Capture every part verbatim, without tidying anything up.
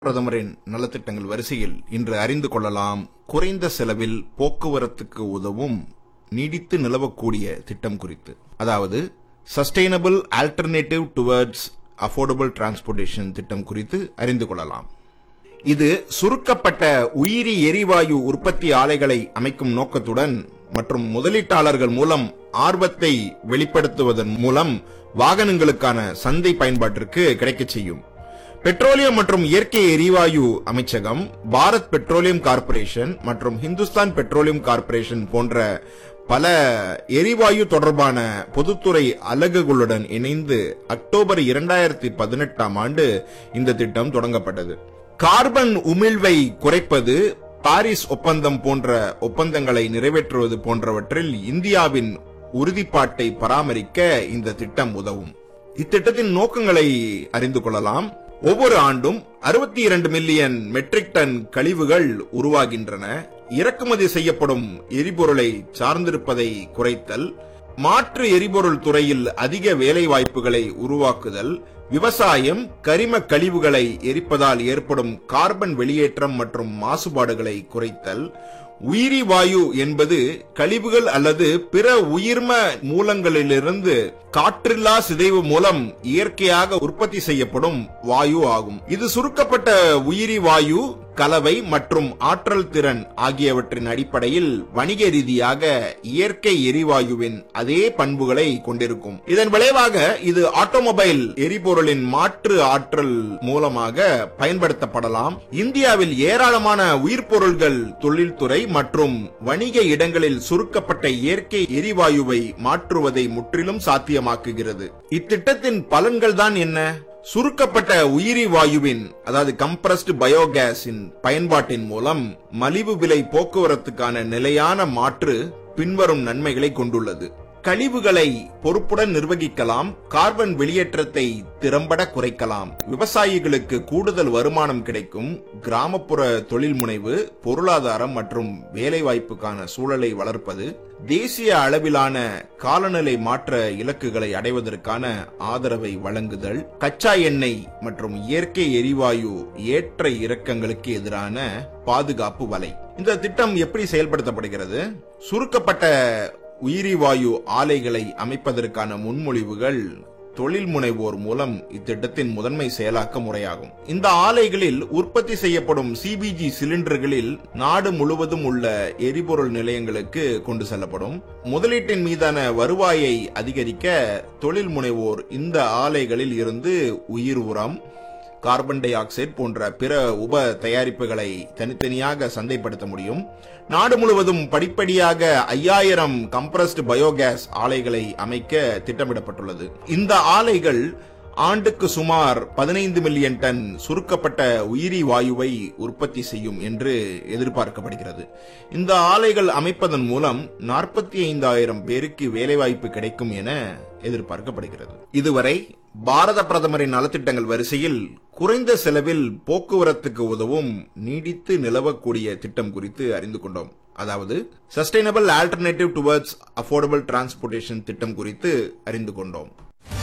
பிரதமரின் நலத்திட்டங்கள் வரிசையில் இன்று அறிந்து கொள்ளலாம். குறைந்த செலவில் போக்குவரத்துக்கு உதவும் நீடித்து நிலவக்கூடிய திட்டம் குறித்து, அதாவது sustainable alternative towards affordable transportation திட்டம் குறித்து அறிந்து கொள்ளலாம். இது சுருக்கப்பட்ட உயிரி எரிவாயு உற்பத்தி ஆலைகளை அமைக்கும் நோக்கத்துடன் மற்றும் முதலீட்டாளர்கள் மூலம் ஆர்வத்தை வெளிப்படுத்துவதன் மூலம் வாகனங்களுக்கான சந்தை பயன்பாட்டிற்கு கிடைக்கச் செய்யும். பெட்ரோலியம் மற்றும் இயற்கை எரிவாயு அமைச்சகம், பாரத் பெட்ரோலியம் கார்ப்பரேஷன் மற்றும் ஹிந்துஸ்தான் பெட்ரோலியம் கார்ப்பரேஷன் போன்ற பல எரிவாயு தொடர்பான பொதுத்துறை அலகுகளுடன் இணைந்து அக்டோபர் இரண்டாயிரத்தி பதினெட்டாம் ஆண்டு இந்த திட்டம் தொடங்கப்பட்டது. கார்பன் உமிழ்வை குறைப்பது, பாரிஸ் ஒப்பந்தம் போன்ற ஒப்பந்தங்களை நிறைவேற்றுவது போன்றவற்றில் இந்தியாவின் உறுதிப்பாட்டை பராமரிக்க இந்த திட்டம் உதவும். இத்திட்டத்தின் நோக்கங்களை அறிந்து கொள்ளலாம். ஒவ்வொரு ஆண்டும் அறுபத்தி இரண்டு மில்லியன் மெட்ரிக் டன் கழிவுகள் உருவாகின்றன. இறக்குமதி செய்யப்படும் எரிபொருளை சார்ந்திருப்பதை குறைத்தல், மாற்று எரிபொருள் துறையில் அதிக வேலை வாய்ப்புகளை உருவாக்குதல், விவசாயம் கரிம கழிவுகளை எரிப்பதால் ஏற்படும் கார்பன் வெளியேற்றம் மற்றும் மாசுபாடுகளை குறைத்தல், உயிரி வாயு என்பது கழிவுகள் அல்லது பிற உயிர்ம மூலங்களிலிருந்து காற்றில்லா சிதைவு மூலம் இயற்கையாக உற்பத்தி செய்யப்படும் வாயு ஆகும். இது சுருக்கப்பட்ட உயிரி வாயு கலவை மற்றும் ஆற்றல் திறன் ஆகியவற்றின் அடிப்படையில் வணிக ரீதியாக இயற்கை எரிவாயுவின் அதே பண்புகளை கொண்டிருக்கும். இதன் விளைவாக இது ஆட்டோமொபைல் எரிபொருளின் மாற்று ஆற்றல் மூலமாக பயன்படுத்தப்படலாம். இந்தியாவில் ஏராளமான உயிர்பொருள்கள் தொழில்துறை மற்றும் வணிக இடங்களில் சுருக்கப்பட்ட இயற்கை எரிவாயுவை மாற்றுவதை முற்றிலும் சாத்தியமாக்குகிறது. இத்திட்டத்தின் பலன்கள் தான் என்ன? சுருக்கப்பட்ட உயிரி வாயுவின், அதாவது கம்ப்ரஸ்டு பயோகேஸின் பயன்பாட்டின் மூலம் மலிவு விலை போக்குவரத்துக்கான நிலையான மாற்று பின்வரும் நன்மைகளை கொண்டுள்ளது. கழிவுகளை பொறுப்புடன் நிர்வகிக்கலாம், கார்பன் வெளியேற்றத்தை திறம்பட குறைக்கலாம், விவசாயிகளுக்கு கூடுதல் வருமானம் கிடைக்கும், கிராமப்புற தொழில் முனைவு, பொருளாதாரம் மற்றும் வேலைவாய்ப்புக்கான சூழலை வளர்ப்பது, தேசிய அளவிலான காலநிலை மாற்ற இலக்குகளை அடைவதற்கான ஆதரவை வழங்குதல், கச்சா எண்ணெய் மற்றும் இயற்கை எரிவாயு ஏற்ற இறக்கங்களுக்கு எதிரான பாதுகாப்பு வலை. இந்த திட்டம் எப்படி செயல்படுத்தப்படுகிறது? சுருக்கப்பட்ட உயிரி வாயு ஆலைகளை அமைப்பதற்கான முன்மொழிவுகள் தொழில் முனைவோர் மூலம் இத்திட்டத்தின் முதன்மை செயலாக்க முறையாகும். இந்த ஆலைகளில் உற்பத்தி செய்யப்படும் சிபிஜி சிலிண்டர்களில் நாடு முழுவதும் உள்ள எரிபொருள் நிலையங்களுக்கு கொண்டு செல்லப்படும். முதலீட்டின் மீதான வருவாயை அதிகரிக்க தொழில் முனைவோர் இந்த ஆலைகளில் இருந்து உயிர் உரம், கார்பன் டை ஆக்சைடு போன்ற பிற உப தயாரிப்புகளை தனித்தனியாக சந்தைப்படுத்த முடியும். நாடு முழுவதும் படிப்படியாக ஐயாயிரம் கம்ப்ரஸ்டு பயோகேஸ் ஆலைகளை அமைக்க திட்டமிடப்பட்டுள்ளது. இந்த ஆலைகள் ஆண்டுக்கு சுமார் பதினைந்து மில்லியன் டன் சுருக்கப்பட்ட உயிரி வாயுவை உற்பத்தி செய்யும் என்று எதிர்பார்க்கப்படுகிறது. இந்த ஆலைகள் அமைப்பதன் மூலம் நாற்பத்தி ஐந்தாயிரம் பேருக்கு வேலைவாய்ப்பு கிடைக்கும் என எதிர்பார்க்கப்படுகிறது. இதுவரை பாரத பிரதமரின் நலத்திட்டங்கள் வரிசையில் குறைந்த செலவில் போக்குவரத்துக்கு உதவும் நீடித்து நிலவக்கூடிய திட்டம் குறித்து அறிந்து கொண்டோம். அதாவது sustainable alternative towards affordable transportation திட்டம் குறித்து அறிந்து கொண்டோம்.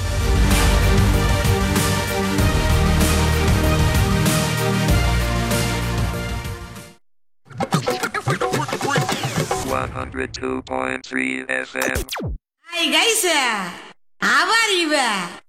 one oh two point three F M. Hi guys, how are you?